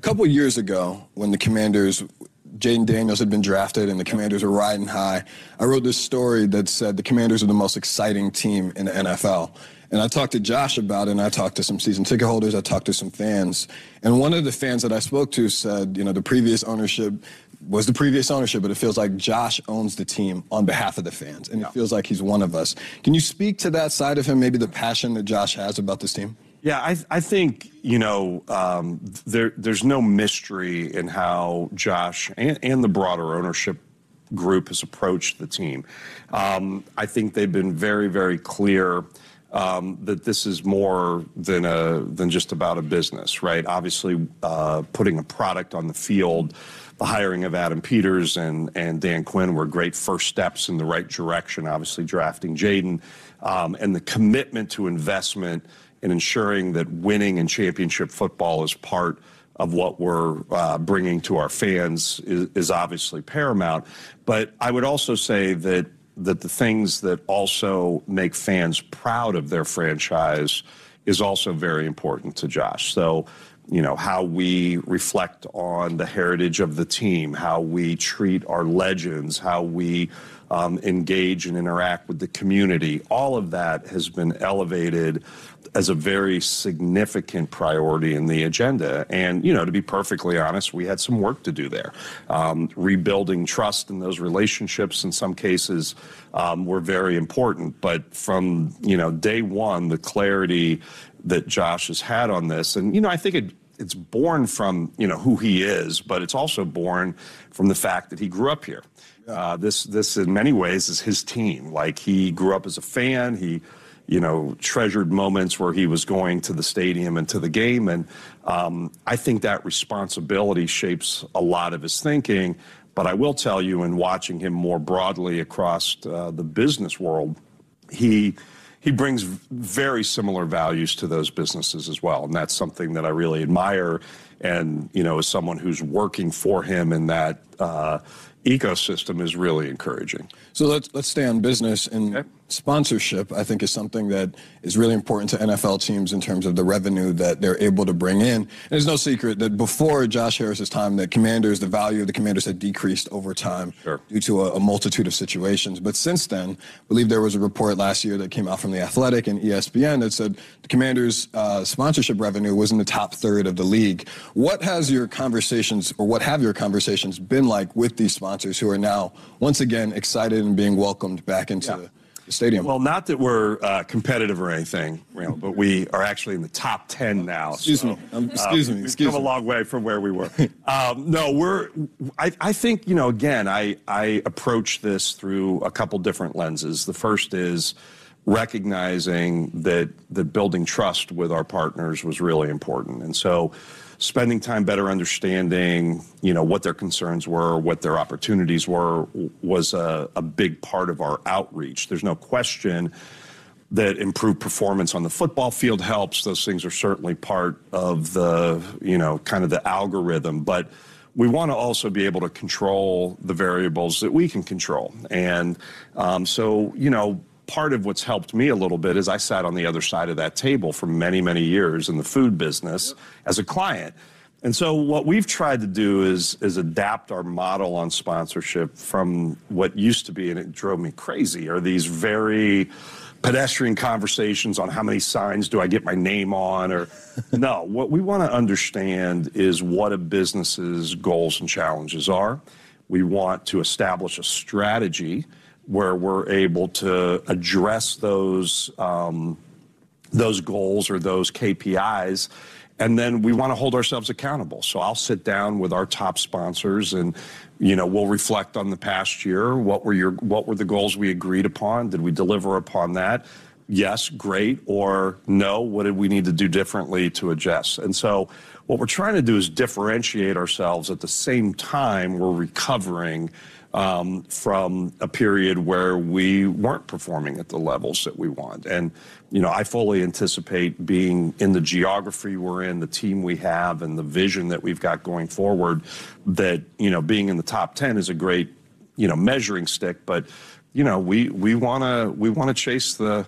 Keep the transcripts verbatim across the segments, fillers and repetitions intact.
couple years ago, when the Commanders, Jayden Daniels had been drafted and the Commanders were riding high, I wrote this story that said the Commanders are the most exciting team in the N F L. And I talked to Josh about it, and I talked to some season ticket holders, I talked to some fans. And one of the fans that I spoke to said, you know, the previous ownership was the previous ownership, but it feels like Josh owns the team on behalf of the fans, and yeah. It feels like he's one of us. Can you speak to that side of him, maybe the passion that Josh has about this team? Yeah, I, I think, you know, um, there, there's no mystery in how Josh and, and the broader ownership group has approached the team. Um, I think they've been very, very clear um, that this is more than a than just about a business, right? Obviously, uh, putting a product on the field, the hiring of Adam Peters and, and Dan Quinn were great first steps in the right direction, obviously drafting Jayden, um, and the commitment to investment and ensuring that winning in championship football is part of what we're uh, bringing to our fans is, is obviously paramount. But I would also say that that the things that also make fans proud of their franchise is also very important to Josh. So, you know, how we reflect on the heritage of the team, how we treat our legends, how we um, engage and interact with the community, all of that has been elevated as a very significant priority in the agenda. And, you know, to be perfectly honest, we had some work to do there. Um, rebuilding trust in those relationships in some cases um, were very important. But from, you know, day one, the clarity that Josh has had on this, and, you know, I think it, it's born from, you know, who he is, but it's also born from the fact that he grew up here. Uh, this, this in many ways is his team. Like, he grew up as a fan. He, you know, treasured moments where he was going to the stadium and to the game. And um, I think that responsibility shapes a lot of his thinking. But I will tell you, in watching him more broadly across uh, the business world, he he brings very similar values to those businesses as well. And that's something that I really admire. And, you know, as someone who's working for him in that uh, ecosystem is really encouraging. So let's let's stay on business. And okay. Sponsorship, I think, is something that is really important to N F L teams in terms of the revenue that they're able to bring in. And there's no secret that before Josh Harris's time, that Commanders, the value of the Commanders had decreased over time sure. due to a, a multitude of situations. But since then, I believe there was a report last year that came out from The Athletic and E S P N that said the Commanders' uh, sponsorship revenue was in the top third of the league. What has your conversations, or what have your conversations been like with these sponsors who are now once again excited and being welcomed back into yeah. the stadium? Well, not that we're uh, competitive or anything, you know, but we are actually in the top ten now. Excuse so, me. Um, excuse uh, me. Excuse we've come me. a long way from where we were. um, no, we're. I, I think, you know, again, I I approach this through a couple different lenses. The first is recognizing that that building trust with our partners was really important, and so spending time better understanding, you know, what their concerns were, what their opportunities were, was a, a big part of our outreach. There's no question that improved performance on the football field helps. Those things are certainly part of the, you know, kind of the algorithm. But we want to also be able to control the variables that we can control. And um, so, you know, part of what's helped me a little bit is I sat on the other side of that table for many, many years in the food business as a client. And so what we've tried to do is, is adapt our model on sponsorship from what used to be, and it drove me crazy, are these very pedestrian conversations on how many signs do I get my name on, or no, what we want to understand is what a business's goals and challenges are. We want to establish a strategy where we're able to address those um, those goals or those K P Is, and then we want to hold ourselves accountable. So I'll sit down with our top sponsors, and you know, we'll reflect on the past year. What were your what were the goals we agreed upon? Did we deliver upon that? Yes, great, or no, what did we need to do differently to adjust? And so what we're trying to do is differentiate ourselves at the same time we're recovering Um, from a period where we weren't performing at the levels that we want. And, you know, I fully anticipate being in the geography we're in, the team we have, and the vision that we've got going forward, that, you know, being in the top ten is a great, you know, measuring stick. But, you know, we we want to we want to chase the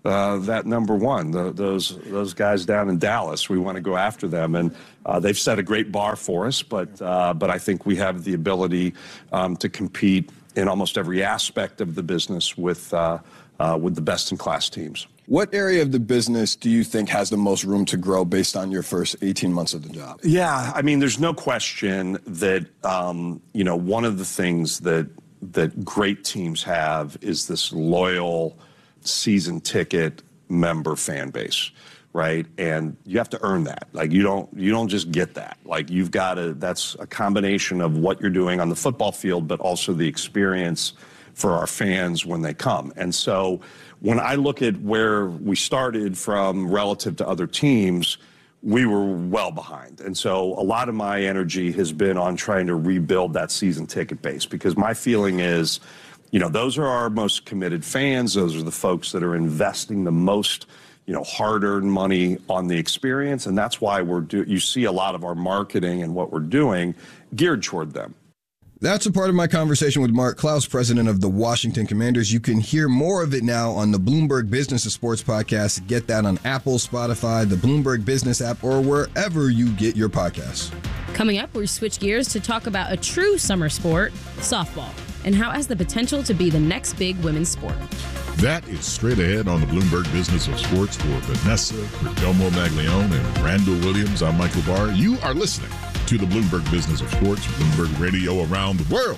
uh, that number one. The, those those guys down in Dallas, we want to go after them, and uh, they've set a great bar for us. But uh, but I think we have the ability um, to compete in almost every aspect of the business with uh, uh, with the best-in-class teams. What area of the business do you think has the most room to grow based on your first eighteen months of the job? Yeah, I mean, there's no question that, um, you know, one of the things that that great teams have is this loyal season ticket member fan base, right? And you have to earn that. Like, you don't you don't just get that. Like, you've got to, that's a combination of what you're doing on the football field, but also the experience for our fans when they come. And so when I look at where we started from relative to other teams, we were well behind. And so a lot of my energy has been on trying to rebuild that season ticket base, because my feeling is, you know, those are our most committed fans. Those are the folks that are investing the most, you know, hard-earned money on the experience. And that's why we're do you see a lot of our marketing and what we're doing geared toward them. That's a part of my conversation with Mark Klaus, president of the Washington Commanders. You can hear more of it now on the Bloomberg Business of Sports podcast. Get that on Apple, Spotify, the Bloomberg Business app, or wherever you get your podcasts. Coming up, we switch gears to talk about a true summer sport, softball, and how it has the potential to be the next big women's sport. That is straight ahead on the Bloomberg Business of Sports for Vanessa Perdomo Maglione and Randall Williams. I'm Michael Barr. You are listening to the Bloomberg Business of Sports, Bloomberg Radio around the world.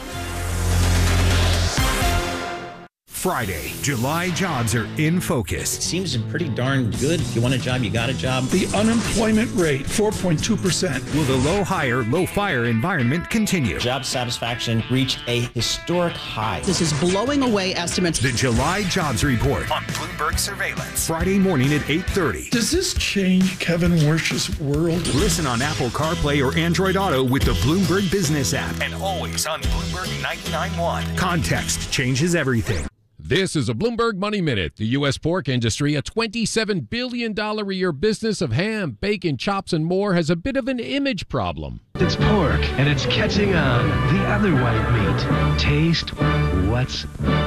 Friday, July jobs are in focus. It seems pretty darn good. If you want a job, you got a job. The unemployment rate, four point two percent. Will the low hire, low fire environment continue? Job satisfaction reached a historic high. This is blowing away estimates. The July Jobs Report on Bloomberg Surveillance. Friday morning at eight thirty. Does this change Kevin Wersch's world? Listen on Apple CarPlay or Android Auto with the Bloomberg Business app. And always on Bloomberg ninety-nine point one. Context changes everything. This is a Bloomberg Money Minute. The U S pork industry, a twenty-seven billion dollars a year business of ham, bacon, chops, and more, has a bit of an image problem. It's pork, and it's catching on. The other white meat. Taste what's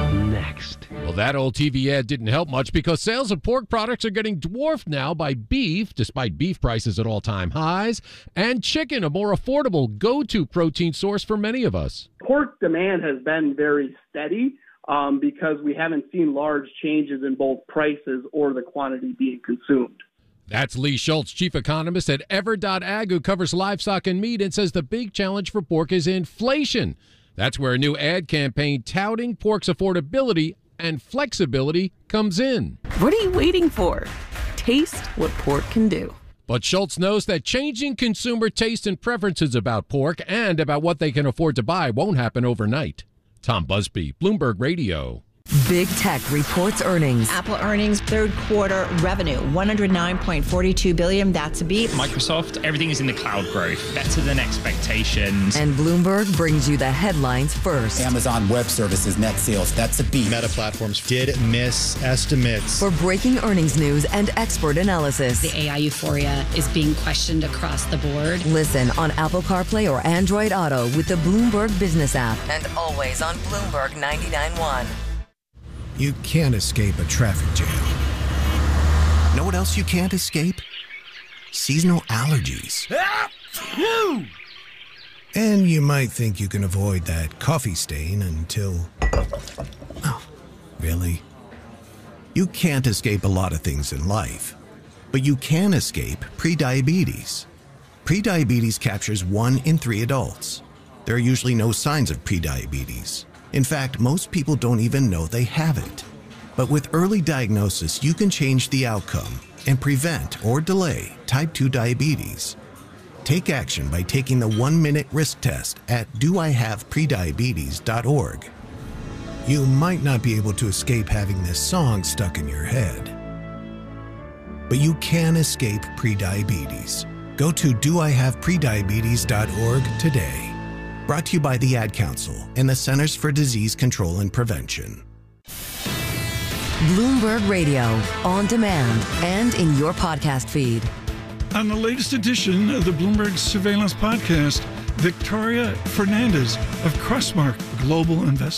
next. Well, that old T V ad didn't help much, because sales of pork products are getting dwarfed now by beef, despite beef prices at all-time highs, and chicken, a more affordable go-to protein source for many of us. Pork demand has been very steady. Um, because we haven't seen large changes in both prices or the quantity being consumed. That's Lee Schultz, chief economist at Ever dot Ag, who covers livestock and meat, and says the big challenge for pork is inflation. That's where a new ad campaign touting pork's affordability and flexibility comes in. What are you waiting for? Taste what pork can do. But Schultz knows that changing consumer taste and preferences about pork and about what they can afford to buy won't happen overnight. Tom Busby, Bloomberg Radio. Big Tech reports earnings. Apple earnings, third quarter revenue, one hundred nine point four two billion dollars. That's a beat. Microsoft, everything is in the cloud growth, better than expectations. And Bloomberg brings you the headlines first. Amazon Web Services net sales, that's a beat. Meta Platforms did miss estimates. For breaking earnings news and expert analysis. The A I euphoria is being questioned across the board. Listen on Apple CarPlay or Android Auto with the Bloomberg Business app. And always on Bloomberg ninety-nine point one. You can't escape a traffic jam. Know what else you can't escape? Seasonal allergies. And you might think you can avoid that coffee stain until... Oh, really? You can't escape a lot of things in life, but you can escape prediabetes. Prediabetes captures one in three adults. There are usually no signs of prediabetes. In fact, most people don't even know they have it. But with early diagnosis, you can change the outcome and prevent or delay type two diabetes. Take action by taking the one-minute risk test at do I have prediabetes dot org. You might not be able to escape having this song stuck in your head, but you can escape prediabetes. Go to do I have prediabetes dot org today. Brought to you by the Ad Council and the Centers for Disease Control and Prevention. Bloomberg Radio, on demand and in your podcast feed. On the latest edition of the Bloomberg Surveillance Podcast, Victoria Fernandez of Crossmark Global Investors.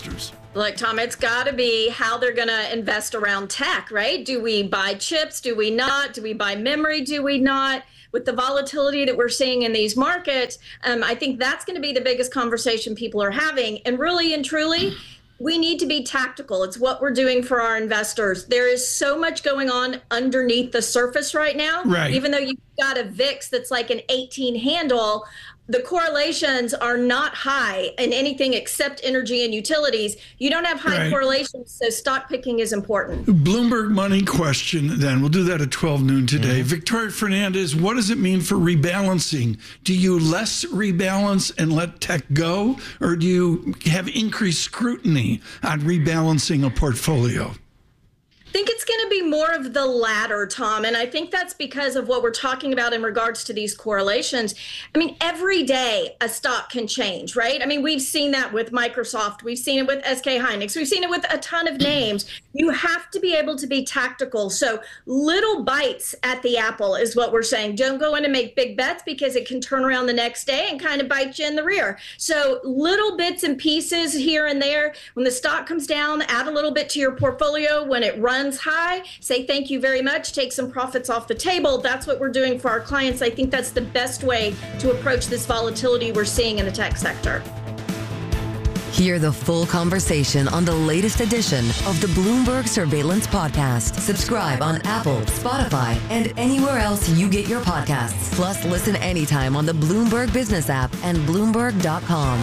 Look, Tom, it's got to be how they're going to invest around tech, right? Do we buy chips? Do we not? Do we buy memory? Do we not? With the volatility that we're seeing in these markets, um, I think that's going to be the biggest conversation people are having. And really and truly, we need to be tactical. It's what we're doing for our investors. There is so much going on underneath the surface right now. Right. Even though you've got a V I X that's like an eighteen handle, the correlations are not high in anything except energy and utilities. You don't have high Right. correlations, so stock picking is important. Bloomberg money question then. We'll do that at twelve noon today. Mm-hmm. Victoria Fernandez, what does it mean for rebalancing? Do you less rebalance and let tech go, or do you have increased scrutiny on rebalancing a portfolio? I think it's going to be more of the latter, Tom. And I think that's because of what we're talking about in regards to these correlations. I mean, every day a stock can change, right? I mean, we've seen that with Microsoft. We've seen it with S K Hynix. We've seen it with a ton of names. You have to be able to be tactical. So little bites at the apple is what we're saying. Don't go in and make big bets because it can turn around the next day and kind of bite you in the rear. So little bits and pieces here and there. When the stock comes down, add a little bit to your portfolio. When it runs high, say thank you very much, take some profits off the table. That's what we're doing for our clients. I think that's the best way to approach this volatility we're seeing in the tech sector. Hear the full conversation on the latest edition of the Bloomberg Surveillance Podcast. Subscribe on Apple, Spotify, and anywhere else you get your podcasts. Plus, listen anytime on the Bloomberg Business app and Bloomberg dot com.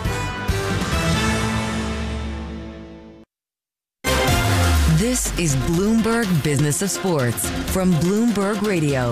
This is Bloomberg Business of Sports from Bloomberg Radio.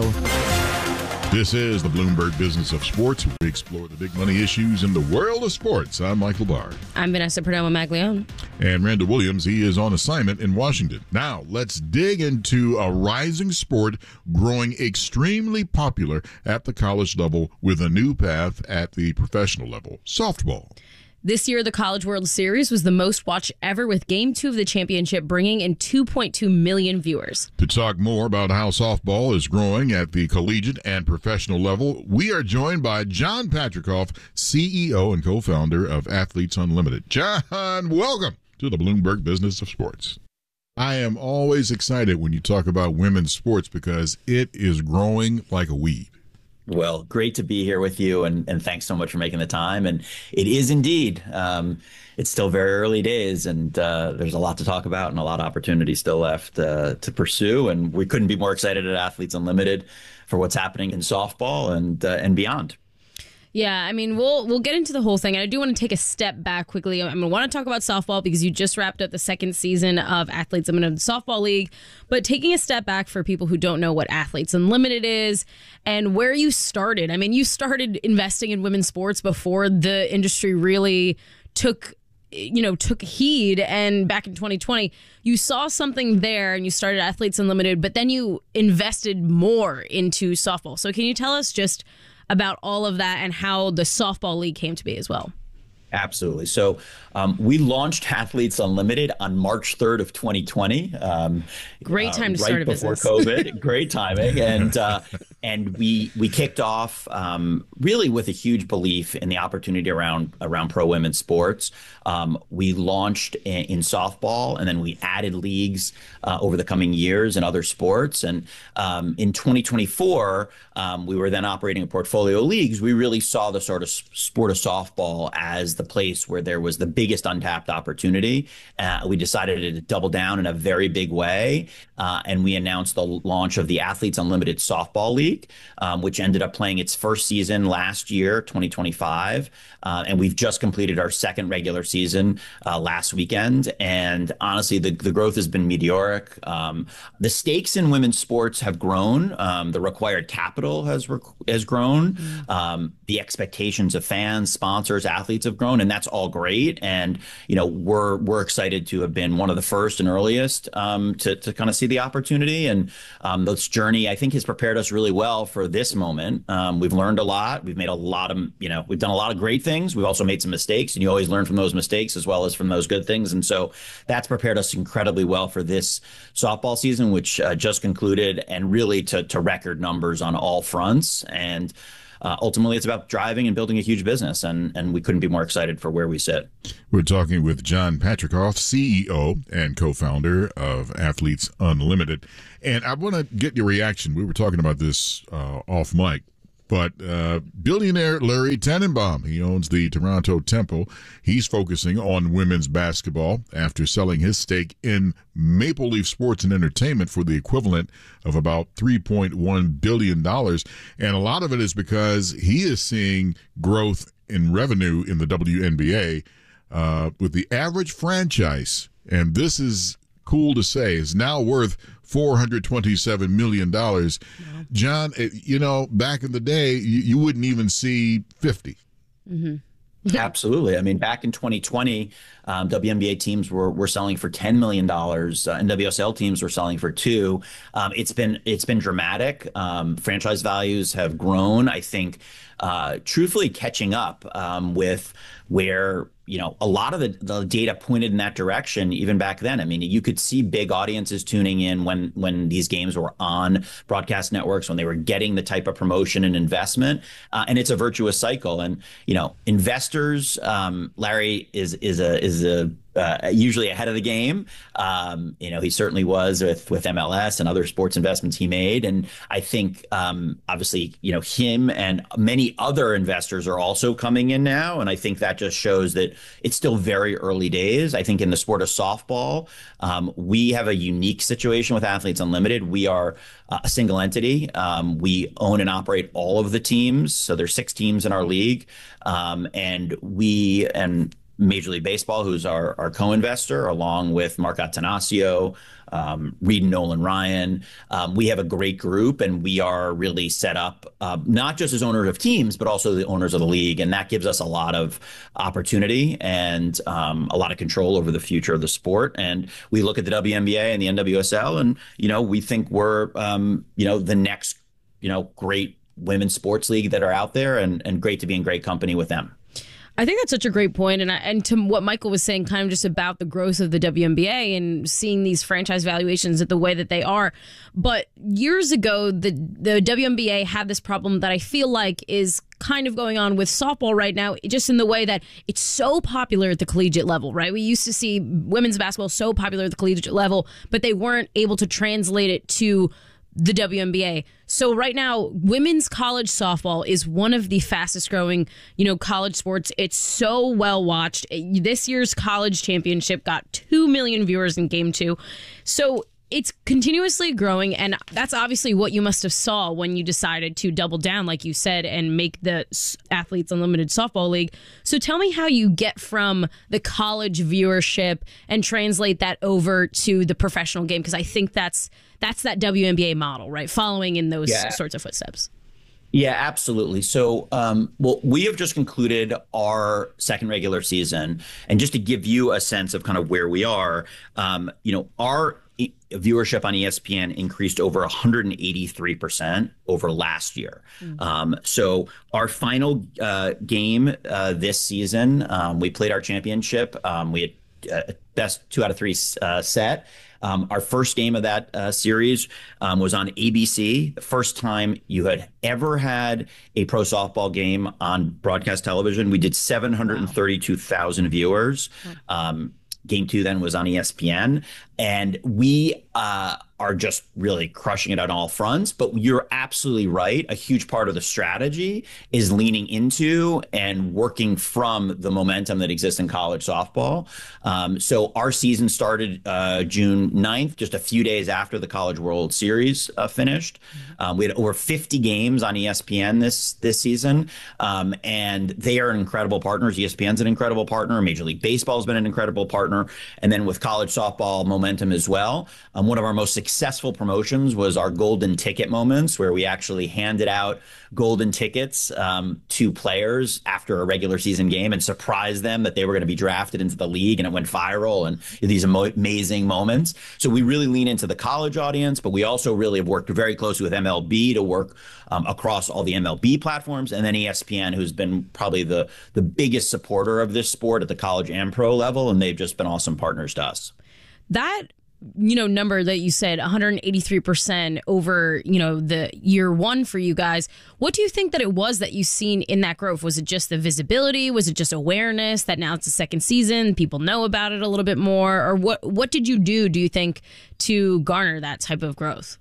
This is the Bloomberg Business of Sports. We explore the big money issues in the world of sports. I'm Michael Barr. I'm Vanessa Perdomo-Maglione. And Randall Williams, he is on assignment in Washington. Now, let's dig into a rising sport growing extremely popular at the college level with a new path at the professional level, softball. This year, the College World Series was the most watched ever, with Game two of the championship bringing in two point two million viewers. To talk more about how softball is growing at the collegiate and professional level, we are joined by John Patricof, C E O and co-founder of Athletes Unlimited. John, welcome to the Bloomberg Business of Sports. I am always excited when you talk about women's sports because it is growing like a weed. Well, great to be here with you, and, and thanks so much for making the time. And it is indeed, um, it's still very early days, and uh, there's a lot to talk about and a lot of opportunities still left uh, to pursue. And we couldn't be more excited at Athletes Unlimited for what's happening in softball and uh, and beyond. Yeah, I mean, we'll we'll get into the whole thing. And I do want to take a step back quickly. I'm going to want to talk about softball because you just wrapped up the second season of Athletes Unlimited Softball League. But taking a step back for people who don't know what Athletes Unlimited is and where you started. I mean, you started investing in women's sports before the industry really took you know, took heed. And back in twenty twenty, you saw something there and you started Athletes Unlimited, but then you invested more into softball. So can you tell us just about all of that and how the softball league came to be as well? Absolutely. So um, we launched Athletes Unlimited on March third of twenty twenty. Um, Great time uh, to right start a before business. COVID. Great timing. And uh, and we we kicked off um, really with a huge belief in the opportunity around around pro women's sports. Um, we launched in, in softball, and then we added leagues uh, over the coming years in other sports. And um, in twenty twenty-four, um, we were then operating a portfolio of leagues. We really saw the sort of sport of softball as the place where there was the biggest untapped opportunity. Uh, we decided to double down in a very big way, uh, and we announced the launch of the Athletes Unlimited Softball League, um, which ended up playing its first season last year, twenty twenty-five, uh, and we've just completed our second regular season uh, last weekend. And honestly, the, the growth has been meteoric. Um, the stakes in women's sports have grown. Um, the required capital has rec- has grown. Mm-hmm. Um, the expectations of fans, sponsors, athletes have grown, and that's all great. And you know, we're we're excited to have been one of the first and earliest um, to to kind of see the opportunity. And um, this journey, I think, has prepared us really well for this moment. Um, we've learned a lot. We've made a lot of, you know, we've done a lot of great things. We've also made some mistakes, and you always learn from those mistakes as well as from those good things. And so that's prepared us incredibly well for this softball season, which uh, just concluded, and really to to record numbers on all fronts. And uh, ultimately it's about driving and building a huge business, and and we couldn't be more excited for where we sit. We're talking with John Patricof, C E O and co-founder of Athletes Unlimited, and I want to get your reaction. We were talking about this uh, off mic. But uh, billionaire Larry Tannenbaum, he owns the Toronto Temple. He's focusing on women's basketball after selling his stake in Maple Leaf Sports and Entertainment for the equivalent of about three point one billion dollars. And a lot of it is because he is seeing growth in revenue in the W N B A uh, with the average franchise. And this is cool to say, is now worth four hundred twenty-seven million dollars. Yeah. John, you know, back in the day, you, you wouldn't even see fifty. Mm-hmm. Absolutely. I mean, back in twenty twenty, um, W N B A teams were were selling for ten million dollars. Uh, N W S L teams were selling for two. Um, it's been it's been dramatic. Um, franchise values have grown. I think, uh, truthfully, catching up um, with where, you know, a lot of the, the data pointed in that direction even back then. I mean, you could see big audiences tuning in when when these games were on broadcast networks, when they were getting the type of promotion and investment. Uh, and it's a virtuous cycle. And, you know, investors, um, Larry is is a is a Uh, usually ahead of the game. Um, you know, he certainly was with, with M L S and other sports investments he made. And I think, um, obviously, you know, him and many other investors are also coming in now. And I think that just shows that it's still very early days. I think in the sport of softball, um, we have a unique situation with Athletes Unlimited. We are uh, a single entity. Um, we own and operate all of the teams. So there's six teams in our league. Um, and we, and Major League Baseball, who's our, our co-investor, along with Mark Attanasio, um, Reed and Nolan Ryan. Um, we have a great group, and we are really set up uh, not just as owners of teams, but also the owners of the league. And that gives us a lot of opportunity and um, a lot of control over the future of the sport. And we look at the W N B A and the N W S L, and, you know, we think we're, um, you know, the next, you know, great women's sports league that are out there, and, and great to be in great company with them. I think that's such a great point. And I, and to what Michael was saying, kind of just about the growth of the W N B A and seeing these franchise valuations at the way that they are. But years ago, the, the W N B A had this problem that I feel like is kind of going on with softball right now, just in the way that it's so popular at the collegiate level, right? We used to see women's basketball so popular at the collegiate level, but they weren't able to translate it to the W N B A. So right now, women's college softball is one of the fastest growing, you know, college sports. It's so well watched. This year's college championship got two million viewers in game two. So it's continuously growing, and that's obviously what you must have saw when you decided to double down, like you said, and make the Athletes Unlimited Softball League. So tell me how you get from the college viewership and translate that over to the professional game, because I think that's that's that W N B A model, right? Following in those yeah. sorts of footsteps. Yeah, absolutely. So, um, well, we have just concluded our second regular season, and just to give you a sense of kind of where we are, um, you know, our viewership on E S P N increased over one hundred eighty-three percent over last year. Mm-hmm. Um, so our final uh, game uh, this season, um, we played our championship. Um, we had uh, best two out of three uh, set. Um, our first game of that uh, series um, was on A B C. The first time you had ever had a pro softball game on broadcast television. We did seven hundred thirty-two thousand wow. viewers. Um, game two then was on E S P N. And we uh, are just really crushing it on all fronts. But you're absolutely right. A huge part of the strategy is leaning into and working from the momentum that exists in college softball. Um, so our season started uh, June ninth, just a few days after the College World Series uh, finished. Um, we had over fifty games on E S P N this this season. Um, and they are incredible partners. E S P N's an incredible partner. Major League Baseball has been an incredible partner. And then with college softball momentum as well. Um, one of our most successful promotions was our golden ticket moments, where we actually handed out golden tickets um, to players after a regular season game and surprised them that they were going to be drafted into the league, and it went viral, and these amazing moments. So we really lean into the college audience, but we also really have worked very closely with M L B to work um, across all the M L B platforms, and then E S P N, who's been probably the the biggest supporter of this sport at the college and pro level, and they've just been awesome partners to us. That you know, number that you said, one hundred eighty-three percent over, you know, the year one for you guys. What do you think that it was that you seen in that growth? Was it just the visibility? Was it just awareness that now it's the second season, people know about it a little bit more? Or what, what did you do, do you think, to garner that type of growth?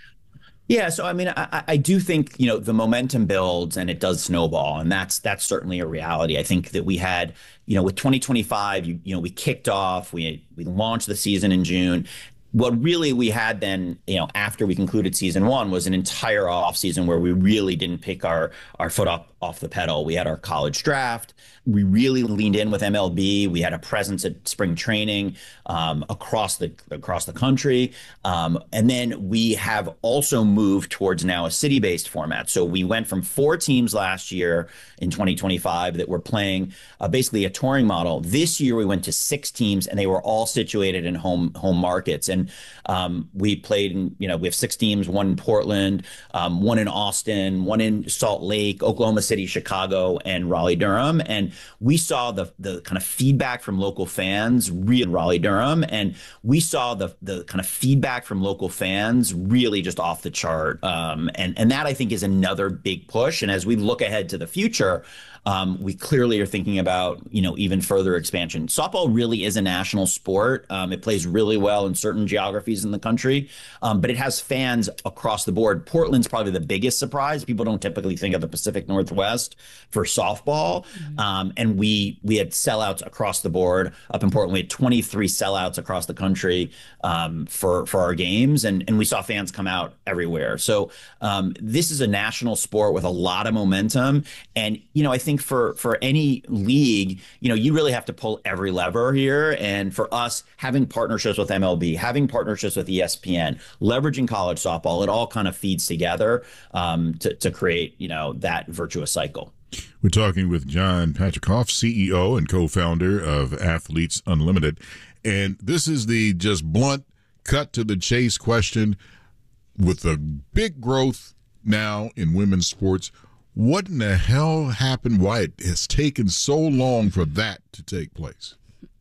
Yeah, so I mean, I, I do think, you know, the momentum builds and it does snowball, and that's that's certainly a reality. I think that we had, you know, with twenty twenty-five, you, you know, we kicked off, we we launched the season in June. What really we had then, you know, after we concluded season one was an entire off season where we really didn't pick our our foot up off the pedal. We had our college draft. We really leaned in with M L B. We had a presence at spring training um, across the across the country, um, and then we have also moved towards now a city-based format. So we went from four teams last year in twenty twenty-five that were playing uh, basically a touring model. This year we went to six teams, and they were all situated in home home markets. And um, we played in, you know, we have six teams: one in Portland, um, one in Austin, one in Salt Lake, Oklahoma City, Chicago, and Raleigh Durham. And we saw the the kind of feedback from local fans really in Raleigh Durham, and we saw the the kind of feedback from local fans really just off the chart. Um, and and that I think is another big push. And as we look ahead to the future, um, we clearly are thinking about, you know, even further expansion. Softball really is a national sport. Um, it plays really well in certain geographies in the country, um, but it has fans across the board. Portland's probably the biggest surprise. People don't typically think of the Pacific Northwest for softball. Mm-hmm. Um, and we we had sellouts across the board. Up in Portland, we had twenty-three sellouts across the country um, for, for our games. And, and we saw fans come out everywhere. So um, this is a national sport with a lot of momentum. And, you know, I think for, for any league, you know, you really have to pull every lever here. And for us, having partnerships with M L B, having partnerships with E S P N, leveraging college softball, it all kind of feeds together um, to, to create, you know, that virtuous cycle. We're talking with John Patricof, C E O and co-founder of Athletes Unlimited. And this is the just blunt, cut to the chase question. With the big growth now in women's sports, what in the hell happened? Why it has taken so long for that to take place?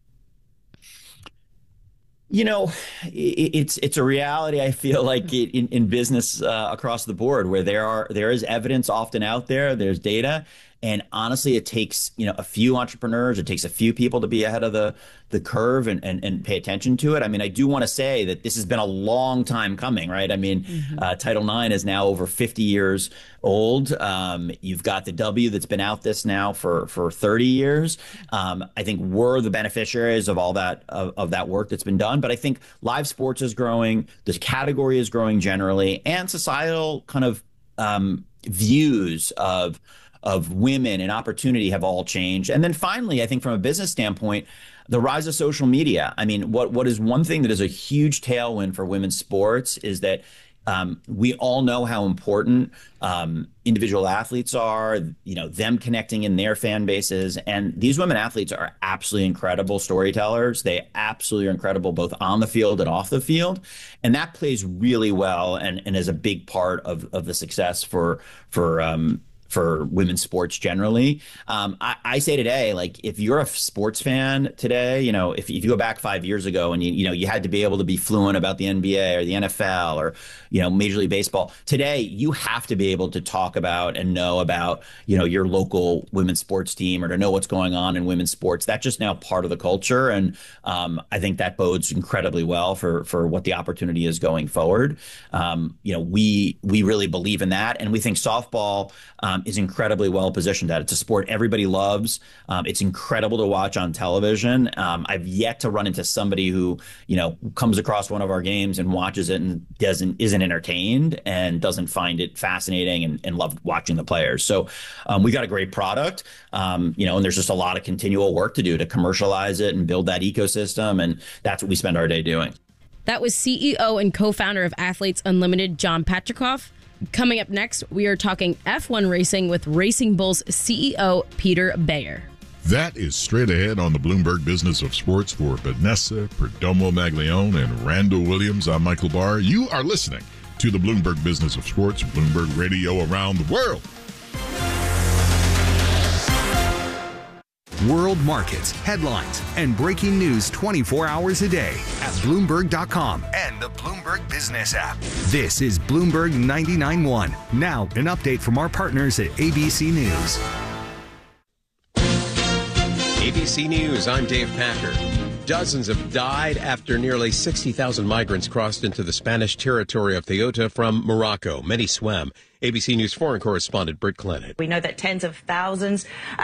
You know, it's it's a reality. I feel like it, in in business uh, across the board, where there are there is evidence often out there. There's data, and honestly, it takes, you know, a few entrepreneurs. It takes a few people to be ahead of the the curve and and, and pay attention to it. I mean, I do want to say that this has been a long time coming, right? I mean, mm-hmm. uh, Title nine is now over fifty years old. Um, you've got the W that's been out this now for for thirty years. Um, I think we're the beneficiaries of all that of, of that work that's been done. But I think live sports is growing, this category is growing generally, and societal kind of um, views of of women and opportunity have all changed. And then finally, I think from a business standpoint, the rise of social media. I mean, what what is one thing that is a huge tailwind for women's sports is that Um, we all know how important um, individual athletes are, you know, them connecting in their fan bases. And these women athletes are absolutely incredible storytellers. They absolutely are incredible both on the field and off the field. And that plays really well and, and is a big part of, of the success for for um, for women's sports generally. Um, I, I say today, like, if you're a sports fan today, you know, if, if you go back five years ago and you, you know, you had to be able to be fluent about the N B A or the N F L or, you know, Major League Baseball. Today, you have to be able to talk about and know about, you know, your local women's sports team or to know what's going on in women's sports. That's just now part of the culture. And um, I think that bodes incredibly well for, for what the opportunity is going forward. Um, you know, we, we really believe in that. And we think softball um, is incredibly well positioned at. It's a sport everybody loves. Um, it's incredible to watch on television. Um, I've yet to run into somebody who, you know, comes across one of our games and watches it and doesn't isn't entertained and doesn't find it fascinating and, and love watching the players. So um, we got a great product, um, you know, and there's just a lot of continual work to do to commercialize it and build that ecosystem. And that's what we spend our day doing. That was C E O and co-founder of Athletes Unlimited, John Patricof. Coming up next, we are talking F one racing with Racing Bulls C E O Peter Bayer. That is straight ahead on the Bloomberg Business of Sports for Vanessa Perdomo Maglione and Randall Williams. I'm Michael Barr. You are listening to the Bloomberg Business of Sports, Bloomberg Radio around the world. World markets, headlines, and breaking news twenty-four hours a day at Bloomberg dot com and the Bloomberg Business app. This is Bloomberg ninety-nine point one. Now, an update from our partners at A B C News. A B C News, I'm Dave Packer. Dozens have died after nearly sixty thousand migrants crossed into the Spanish territory of Ceuta from Morocco. Many swam. A B C News foreign correspondent Britt Clement. We know that tens of thousands